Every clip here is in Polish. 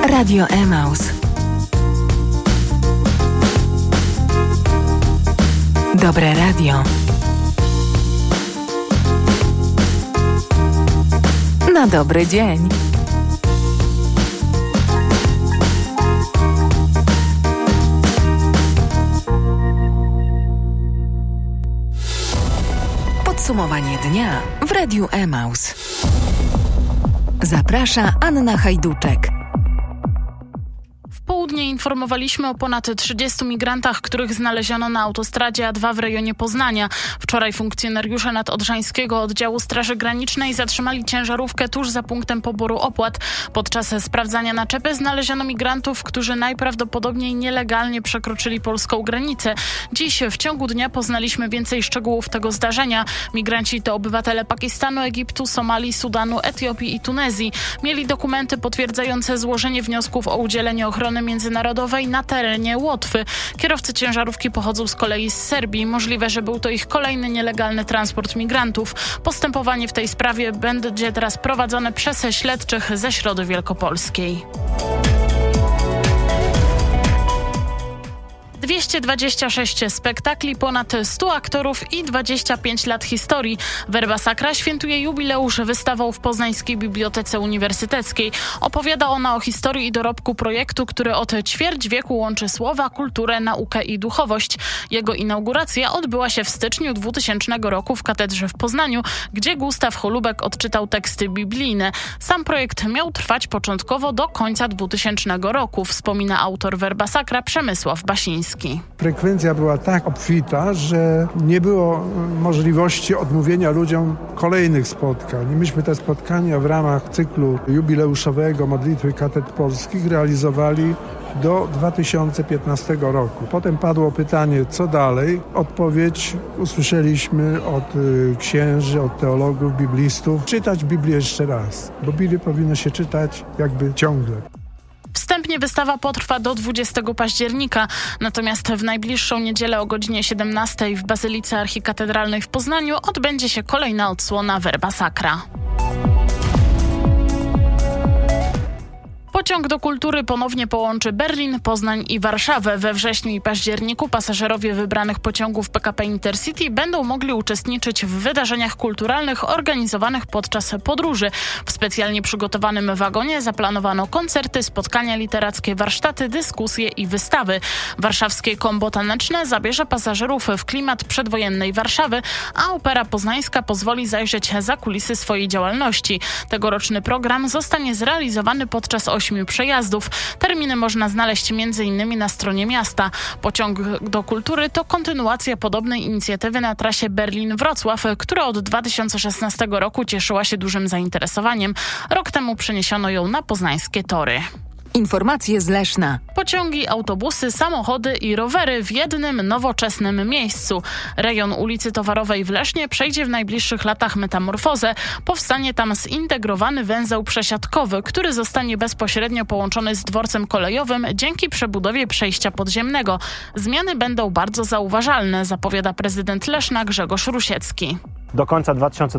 Radio Emaus. Dobre radio. Na dobry dzień. Podsumowanie dnia w Radiu Emaus. Zaprasza Anna Hajduczek. W południe informowaliśmy o ponad 30 migrantach, których znaleziono na autostradzie A2 w rejonie Poznania. Wczoraj funkcjonariusze nadodrzańskiego oddziału Straży Granicznej zatrzymali ciężarówkę tuż za punktem poboru opłat. Podczas sprawdzania naczepy znaleziono migrantów, którzy najprawdopodobniej nielegalnie przekroczyli polską granicę. Dziś w ciągu dnia poznaliśmy więcej szczegółów tego zdarzenia. Migranci to obywatele Pakistanu, Egiptu, Somalii, Sudanu, Etiopii i Tunezji. Mieli dokumenty potwierdzające złożenie wniosków o udzielenie ochrony międzynarodowej na terenie Łotwy. Kierowcy ciężarówki pochodzą z kolei z Serbii. Możliwe, że był to ich kolejny nielegalny transport migrantów. Postępowanie w tej sprawie będzie teraz prowadzone przez śledczych ze Środy Wielkopolskiej. 226 spektakli, ponad 100 aktorów i 25 lat historii. Werba Sakra świętuje jubileusz wystawą w Poznańskiej Bibliotece Uniwersyteckiej. Opowiada ona o historii i dorobku projektu, który od ćwierć wieku łączy słowa, kulturę, naukę i duchowość. Jego inauguracja odbyła się w styczniu 2000 roku w katedrze w Poznaniu, gdzie Gustaw Holubek odczytał teksty biblijne. Sam projekt miał trwać początkowo do końca 2000 roku, wspomina autor Werba Sakra Przemysław Basiński. Frekwencja była tak obfita, że nie było możliwości odmówienia ludziom kolejnych spotkań. Myśmy te spotkania w ramach cyklu jubileuszowego Modlitwy Katedr Polskich realizowali do 2015 roku. Potem padło pytanie, co dalej? Odpowiedź usłyszeliśmy od księży, od teologów, biblistów. Czytać Biblię jeszcze raz, bo Biblię powinno się czytać jakby ciągle. Wstępnie wystawa potrwa do 20 października, natomiast w najbliższą niedzielę o godzinie 17 w Bazylice Archikatedralnej w Poznaniu odbędzie się kolejna odsłona Werba Sakra. Pociąg do kultury ponownie połączy Berlin, Poznań i Warszawę. We wrześniu i październiku pasażerowie wybranych pociągów PKP Intercity będą mogli uczestniczyć w wydarzeniach kulturalnych organizowanych podczas podróży. W specjalnie przygotowanym wagonie zaplanowano koncerty, spotkania literackie, warsztaty, dyskusje i wystawy. Warszawskie kombo taneczne zabierze pasażerów w klimat przedwojennej Warszawy, a Opera Poznańska pozwoli zajrzeć za kulisy swojej działalności. Tegoroczny program zostanie zrealizowany podczas 8 przejazdów. Terminy można znaleźć m.in. na stronie miasta. Pociąg do kultury to kontynuacja podobnej inicjatywy na trasie Berlin-Wrocław, która od 2016 roku cieszyła się dużym zainteresowaniem. Rok temu przeniesiono ją na poznańskie tory. Informacje z Leszna. Pociągi, autobusy, samochody i rowery w jednym nowoczesnym miejscu. Rejon ulicy Towarowej w Lesznie przejdzie w najbliższych latach metamorfozę. Powstanie tam zintegrowany węzeł przesiadkowy, który zostanie bezpośrednio połączony z dworcem kolejowym dzięki przebudowie przejścia podziemnego. Zmiany będą bardzo zauważalne, zapowiada prezydent Leszna Grzegorz Rusiecki. Do końca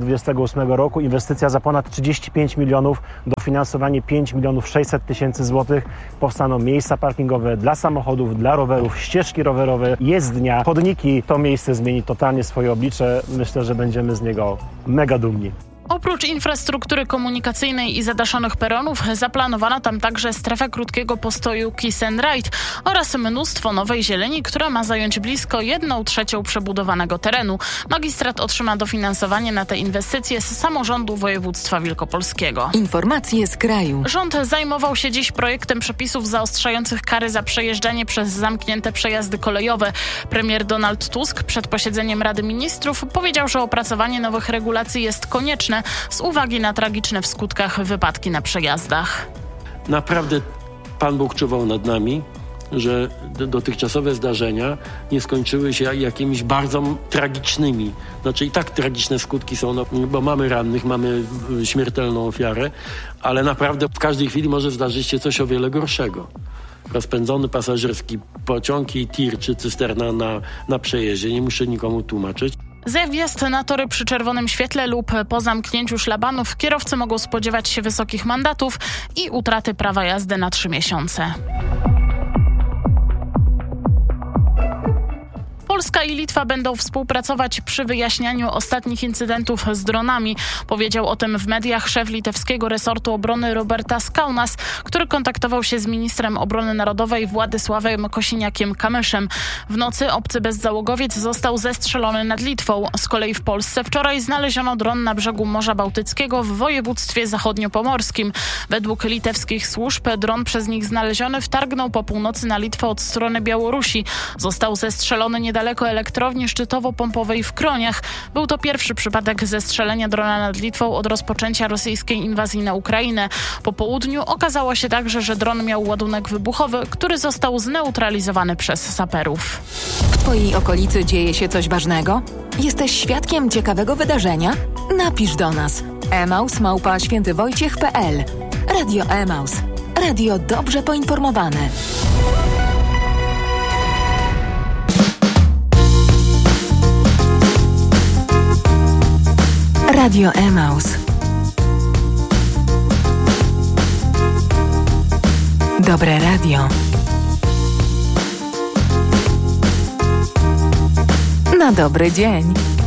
2028 roku inwestycja za ponad 35 milionów, dofinansowanie 5 600 000 złotych. Powstaną miejsca parkingowe dla samochodów, dla rowerów, ścieżki rowerowe, jezdnia, chodniki. To miejsce zmieni totalnie swoje oblicze. Myślę, że będziemy z niego mega dumni. Oprócz infrastruktury komunikacyjnej i zadaszonych peronów zaplanowano tam także strefę krótkiego postoju Kiss and Ride oraz mnóstwo nowej zieleni, która ma zająć blisko 1/3 przebudowanego terenu. Magistrat otrzyma dofinansowanie na te inwestycje z samorządu województwa wielkopolskiego. Informacje z kraju. Rząd zajmował się dziś projektem przepisów zaostrzających kary za przejeżdżanie przez zamknięte przejazdy kolejowe. Premier Donald Tusk przed posiedzeniem Rady Ministrów powiedział, że opracowanie nowych regulacji jest konieczne z uwagi na tragiczne w skutkach wypadki na przejazdach. Naprawdę Pan Bóg czuwał nad nami, że dotychczasowe zdarzenia nie skończyły się jakimiś bardzo tragicznymi. Znaczy i tak tragiczne skutki są, bo mamy rannych, mamy śmiertelną ofiarę, ale naprawdę w każdej chwili może zdarzyć się coś o wiele gorszego. Rozpędzony pasażerski pociąg i tir czy cysterna na przejeździe. Nie muszę nikomu tłumaczyć. Zjazd na tory przy czerwonym świetle lub po zamknięciu szlabanów kierowcy mogą spodziewać się wysokich mandatów i utraty prawa jazdy na 3 miesiące. Polska i Litwa będą współpracować przy wyjaśnianiu ostatnich incydentów z dronami. Powiedział o tym w mediach szef litewskiego resortu obrony Robertas Kaunas, który kontaktował się z ministrem obrony narodowej Władysławem Kosiniakiem-Kamyszem. W nocy obcy bezzałogowiec został zestrzelony nad Litwą. Z kolei w Polsce wczoraj znaleziono dron na brzegu Morza Bałtyckiego w województwie zachodniopomorskim. Według litewskich służb dron przez nich znaleziony wtargnął po północy na Litwę od strony Białorusi. Został zestrzelony niedaleko elektrowni szczytowo-pompowej w Kroniach. Był to pierwszy przypadek zestrzelenia drona nad Litwą od rozpoczęcia rosyjskiej inwazji na Ukrainę. Po południu okazało się także, że dron miał ładunek wybuchowy, który został zneutralizowany przez saperów. W Twojej okolicy dzieje się coś ważnego? Jesteś świadkiem ciekawego wydarzenia? Napisz do nas. emaus@świętywojciech.pl. Radio Emaus. Radio dobrze poinformowane. Radio Emaus. Dobre radio. Na dobry dzień.